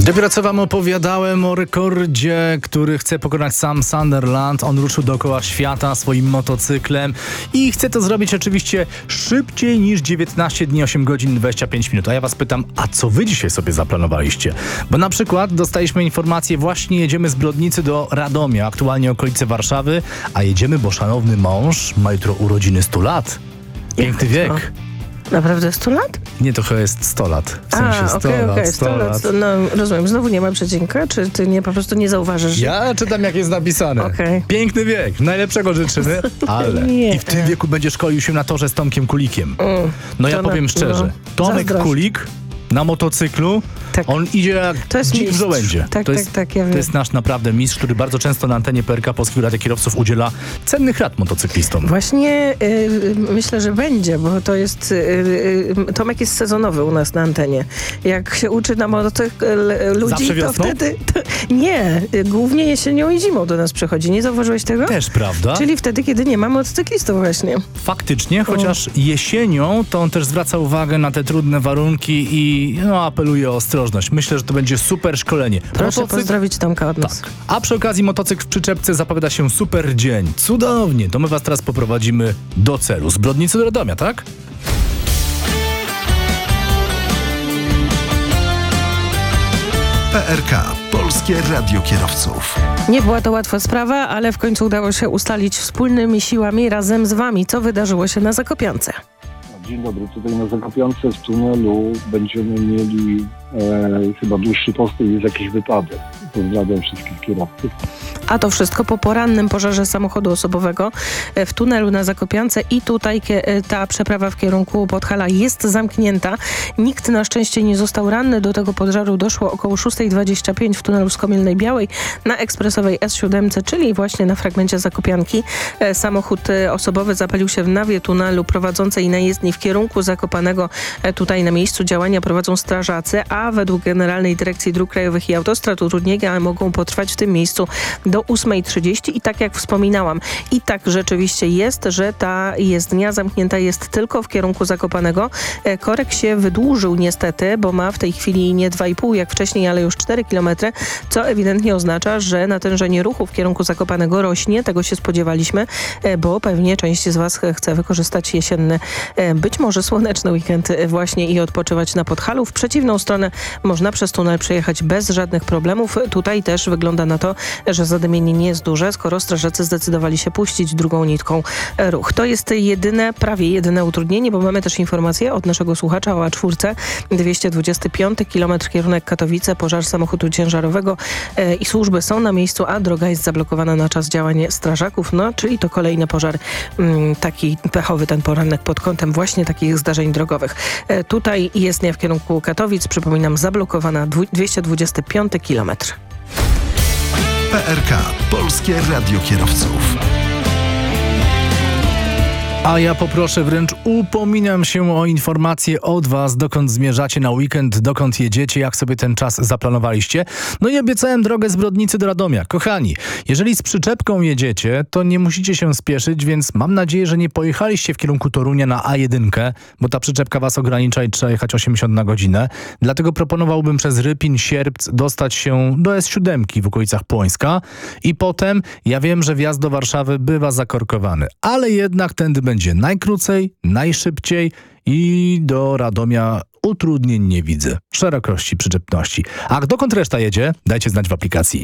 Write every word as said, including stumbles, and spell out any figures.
Dopiero co wam opowiadałem o rekordzie, który chce pokonać Sam Sunderland. On ruszył dookoła świata swoim motocyklem i chce to zrobić oczywiście szybciej niż dziewiętnaście dni, osiem godzin, dwadzieścia pięć minut. A ja was pytam, a co wy dzisiaj sobie zaplanowaliście? Bo na przykład dostaliśmy informację, właśnie jedziemy z Brodnicy do Radomia, aktualnie okolice Warszawy, a jedziemy, bo szanowny mąż ma jutro urodziny stu lat. Piękny wiek. Naprawdę sto lat? Nie, to chyba jest sto lat. W sensie A, sto okej, lat, okej, sto sto lat. No, rozumiem, znowu nie ma przecinka? Czy ty nie, po prostu nie zauważysz? Że... Ja czytam, jak jest napisane. Okay. Piękny wiek, najlepszego życzymy, ale nie. i w tym wieku będzie szkolił się na torze z Tomkiem Kulikiem. Mm, no ja powiem na, szczerze, no, Tomek zazdrość. Kulik na motocyklu, tak. on idzie jak to jest dzik w żołędzie. Tak, to tak, jest, tak, ja to wiem. jest nasz naprawdę mistrz, który bardzo często na antenie P R K Polskiego Radia Kierowców udziela cennych rad motocyklistom. Właśnie y, myślę, że będzie, bo to jest... Y, y, Tomek jest sezonowy u nas na antenie. Jak się uczy na motocykl ludzi, Zawsze to wiosną? wtedy... To, nie, y, głównie jesienią i zimą do nas przychodzi. Nie zauważyłeś tego? Też prawda. Czyli wtedy, kiedy nie ma motocyklistów właśnie. Faktycznie, chociaż jesienią to on też zwraca uwagę na te trudne warunki i no, apeluje o ostrożność. Myślę, że to będzie super szkolenie. Proszę Motocykl... pozdrowić Tomka od nas. Tak. A przy okazji motocykl w przyczepce zapowiada się super dzień. Cudownie. To my was teraz poprowadzimy do celu. Z Brodnicy do Radomia, tak? P R K. Polskie Radio Kierowców. Nie była to łatwa sprawa, ale w końcu udało się ustalić wspólnymi siłami razem z wami, co wydarzyło się na Zakopiance. Dzień dobry, tutaj na Zakopiance w tunelu będziemy mieli e, chyba dłuższy postój, jest jakiś wypadek. Pozdrawiam wszystkich kierowców. A to wszystko po porannym pożarze samochodu osobowego w tunelu na Zakopiance i tutaj ta przeprawa w kierunku Podhala jest zamknięta. Nikt na szczęście nie został ranny. Do tego pożaru doszło około szósta dwadzieścia pięć w tunelu Skomielnej Białej na ekspresowej S siedem, czyli właśnie na fragmencie Zakopianki. Samochód osobowy zapalił się w nawie tunelu prowadzącej na jezdni w kierunku Zakopanego. Tutaj na miejscu działania prowadzą strażacy, a według Generalnej Dyrekcji Dróg Krajowych i Autostrad utrudnienia mogą potrwać w tym miejscu do ósmej trzydzieści i tak jak wspominałam, i tak rzeczywiście jest, że ta jezdnia zamknięta jest tylko w kierunku Zakopanego. Korek się wydłużył niestety, bo ma w tej chwili nie dwa i pół jak wcześniej, ale już cztery kilometry, co ewidentnie oznacza, że natężenie ruchu w kierunku Zakopanego rośnie. Tego się spodziewaliśmy, bo pewnie część z was chce wykorzystać jesienny, być może słoneczny weekend właśnie i odpoczywać na Podhalu. W przeciwną stronę można przez tunel przejechać bez żadnych problemów. Tutaj też wygląda na to, że zadymienie nie jest duże, skoro strażacy zdecydowali się puścić drugą nitką ruch. To jest jedyne, prawie jedyne utrudnienie, bo mamy też informację od naszego słuchacza o A cztery, dwieście dwadzieścia pięć kilometr kierunek Katowice, pożar samochodu ciężarowego e, i służby są na miejscu, a droga jest zablokowana na czas działania strażaków, no czyli to kolejny pożar, m, taki pechowy ten poranek pod kątem właśnie takich zdarzeń drogowych. E, tutaj jezdnia w kierunku Katowic, przypominam, zablokowana dwieście dwadzieścia pięć kilometr. P R K. Polskie Radio Kierowców. A ja poproszę, wręcz upominam się o informacje od was, dokąd zmierzacie na weekend, dokąd jedziecie, jak sobie ten czas zaplanowaliście. No i obiecałem drogę z Brodnicy do Radomia. Kochani, jeżeli z przyczepką jedziecie, to nie musicie się spieszyć, więc mam nadzieję, że nie pojechaliście w kierunku Torunia na A jeden, bo ta przyczepka was ogranicza i trzeba jechać osiemdziesiąt na godzinę. Dlatego proponowałbym przez Rypin, Sierpc dostać się do S siedem w okolicach Płońska i potem, ja wiem, że wjazd do Warszawy bywa zakorkowany, ale jednak tędy będzie będzie najkrócej, najszybciej i do Radomia utrudnień nie widzę. Szerokości przyczepności. A dokąd reszta jedzie? Dajcie znać w aplikacji.